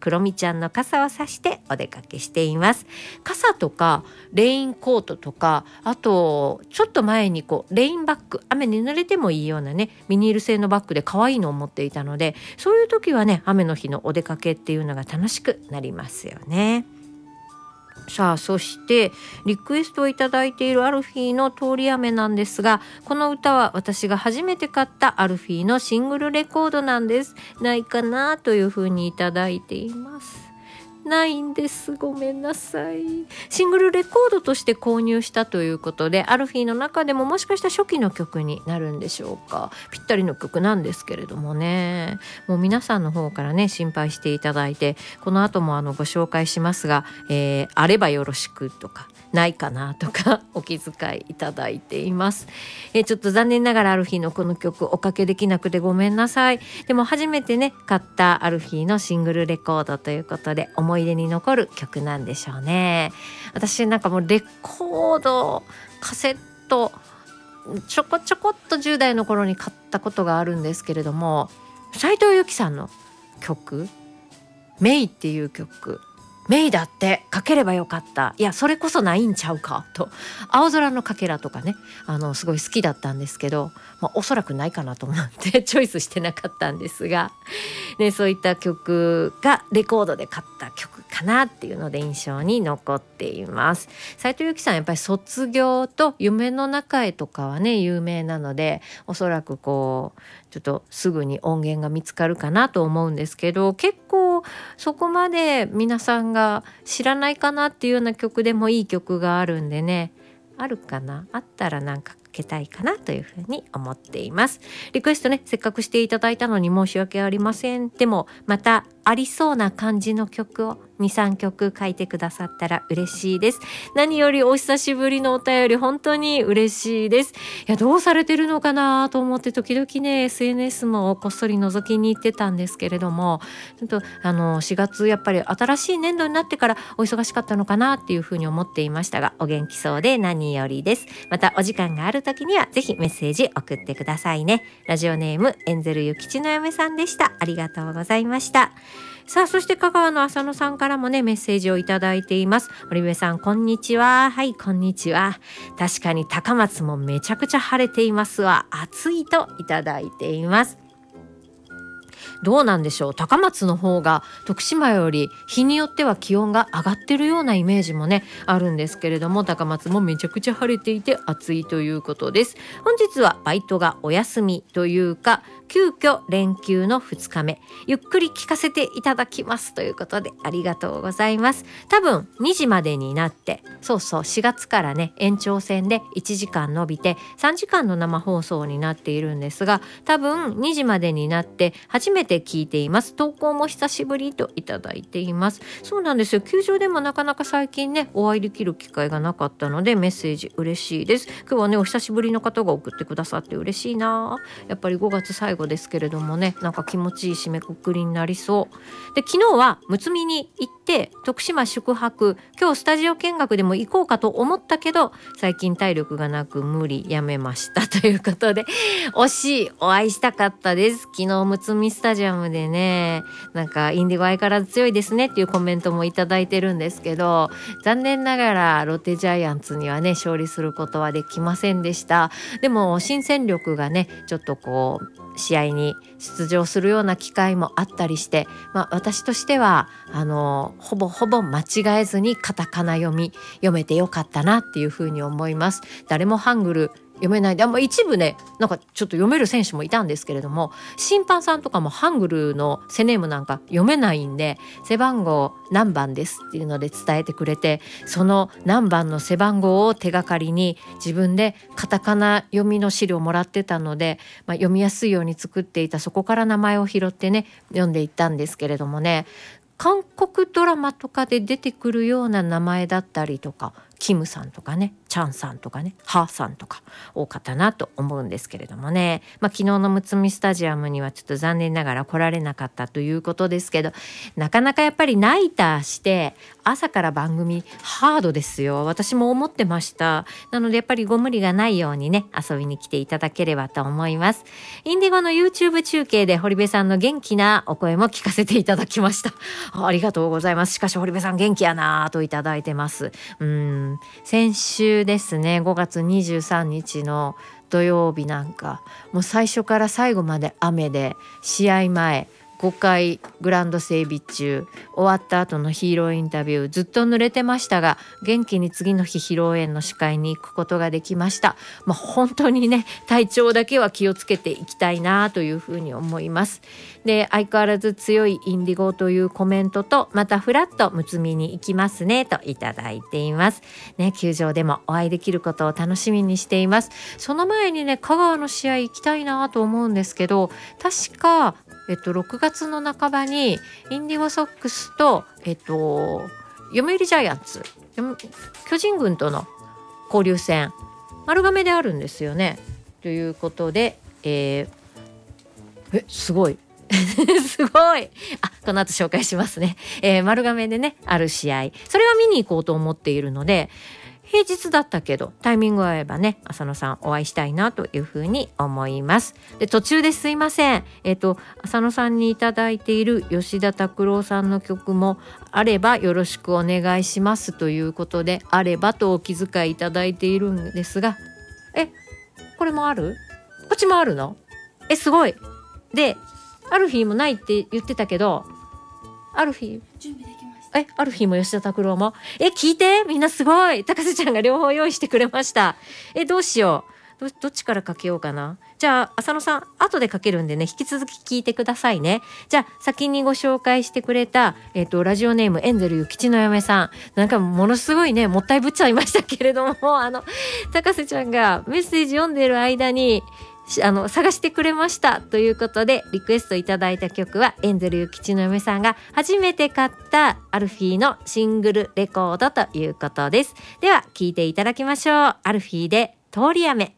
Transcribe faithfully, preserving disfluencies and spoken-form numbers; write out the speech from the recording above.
クロミちゃんの傘を差してお出かけしています。傘とかレインコートとか、あとちょっと前にこうレインバッグ、雨に濡れてもいいようなねビニール製のバッグで可愛いのを持っていたので、そういう時はね雨の日のお出かけっていうのが楽しくなりますよね。さあ、そしてリクエストをいただいているアルフィーの通り雨なんですが、この歌は私が初めて買ったアルフィーのシングルレコードなんです。ないかなというふうにいただいています。ないんです。ごめんなさい。シングルレコードとして購入したということで、アルフィーの中でももしかしたら初期の曲になるんでしょうか。ぴったりの曲なんですけれどもね、もう皆さんの方からね心配していただいて、この後もあのご紹介しますが、えー、あればよろしくとかないかなとかお気遣いいただいています。えー、ちょっと残念ながらアルフィーのこの曲おかけできなくてごめんなさい。でも初めてね買ったアルフィーのシングルレコードということで、思い出に残る曲なんでしょうね。私なんかもうレコード、カセットちょこちょこっとじゅう代の頃に買ったことがあるんですけれども、斉藤由貴さんの曲メイっていう曲、メイだってかければよかった、いやそれこそないんちゃうかと、青空のかけらとかね、あのすごい好きだったんですけど、まあ、おそらくないかなと思ってチョイスしてなかったんですが、ね、そういった曲がレコードで買った曲かなっていうので印象に残っています。斉藤由貴さんやっぱり卒業と夢の中へとかはね有名なので、おそらくこうちょっとすぐに音源が見つかるかなと思うんですけど、結構そこまで皆さんが知らないかなっていうような曲でもいい曲があるんでね、あるかな、あったらなんかかけたいかなというふうに思っています。リクエストねせっかくしていただいたのに申し訳ありません。でもまたありそうな感じの曲をにさんきょく書いてくださったら嬉しいです。何よりお久しぶりのお便り本当に嬉しいです。いやどうされてるのかなと思って時々ね エスエヌエス もこっそり覗きに行ってたんですけれども、ちょっとあのしがつやっぱり新しい年度になってからお忙しかったのかなっていうふうに思っていましたが、お元気そうで何よりです。またお時間がある時にはぜひメッセージ送ってくださいね。ラジオネームエンゼルゆきちの嫁さんでした。ありがとうございました。さあ、そして香川の浅野さんからもねメッセージをいただいています。森部さんこんにちは。はい、こんにちは。確かに高松もめちゃくちゃ晴れていますわ。暑いといただいています。どうなんでしょう、高松の方が徳島より日によっては気温が上がってるようなイメージもねあるんですけれども、高松もめちゃくちゃ晴れていて暑いということです。本日はバイトがお休みというか急遽連休のふつかめ、ゆっくり聞かせていただきますということでありがとうございます。多分にじまでになって、そうそうしがつからね延長戦でいちじかん延びてさんじかんの生放送になっているんですが、多分にじまでになって初めて聞いています。投稿も久しぶりといただいています。そうなんですよ、球場でもなかなか最近ねお会いできる機会がなかったのでメッセージ嬉しいです。今日はねお久しぶりの方が送ってくださって嬉しいな。やっぱりごがつ最後ですけれどもね、なんか気持ちいい締めくくりになりそうで、昨日はむつみに行って徳島宿泊、今日スタジオ見学でも行こうかと思ったけど最近体力がなく無理やめましたということで、惜しい、お会いしたかったです。昨日むつみスタジアムでね、なんかインディゴ相変わらず強いですねっていうコメントもいただいてるんですけど、残念ながらロッテジャイアンツにはね勝利することはできませんでした。でも新戦力がねちょっとこう試合に出場するような機会もあったりして、まあ、私としてはあのほぼほぼ間違えずにカタカナ読み読めてよかったなっていうふうに思います。誰もハングル読めないで、あんま一部ねなんかちょっと読める選手もいたんですけれども、審判さんとかもハングルの背ネームなんか読めないんで、背番号何番ですっていうので伝えてくれて、その何番の背番号を手がかりに自分でカタカナ読みの資料をもらってたので、まあ、読みやすいように作っていた、そこから名前を拾ってね読んでいったんですけれどもね、韓国ドラマとかで出てくるような名前だったりとかキムさんとかね、チャンさんとかね、ハーさんとか多かったなと思うんですけれどもね、まあ、昨日のむつみスタジアムにはちょっと残念ながら来られなかったということですけど、なかなかやっぱりナイターして朝から番組ハードですよ。私も思ってました。なのでやっぱりご無理がないようにね、遊びに来ていただければと思います。インディゴの YouTube 中継で堀部さんの元気なお声も聞かせていただきました。ありがとうございます。しかし堀部さん元気やなといただいてます。うん先週ですね、ごがつにじゅうさんにちの土曜日なんかもう最初から最後まで雨で、試合前ごかいグラウンド整備中、終わった後のヒーローインタビューずっと濡れてましたが、元気に次の日披露宴の司会に行くことができました。まあ、本当にね、体調だけは気をつけていきたいなというふうに思います。で、相変わらず強いインディゴというコメントと、またフラッとむつみに行きますねといただいていますね。球場でもお会いできることを楽しみにしています。その前にね、香川の試合行きたいなと思うんですけど、確かえっと、ろくがつの半ばにインディゴソックスと、えっと、読売ジャイアンツ、巨人軍との交流戦丸亀であるんですよね。ということで、えー、えすごいすごいあこの後紹介しますね、えー、丸亀でねある試合、それは見に行こうと思っているので、平日だったけどタイミング合えばね、浅野さんお会いしたいなというふうに思います。で、途中ですいません、えっと浅野さんにいただいている吉田拓郎さんの曲もあればよろしくお願いしますということで、あればとお気遣いいただいているんですが、えこれもある？こっちもあるの？えすごい。で、アルフィーもないって言ってたけど、アルフィー準備できました。えアルフィーも吉田拓郎も、え聞いて、みんなすごい、高瀬ちゃんが両方用意してくれました。えどうしよう、 ど, どっちからかけようかな。じゃあ浅野さん後でかけるんでね、引き続き聞いてくださいね。じゃあ先にご紹介してくれた、えっと、ラジオネームエンゼルゆきちの嫁さん、なんかものすごいねもったいぶっちゃいましたけれども、あの高瀬ちゃんがメッセージ読んでる間にあの探してくれましたということで、リクエストいただいた曲はエンゼルゆきちの嫁さんが初めて買ったアルフィーのシングルレコードということです。では聴いていただきましょう。アルフィーで通り雨。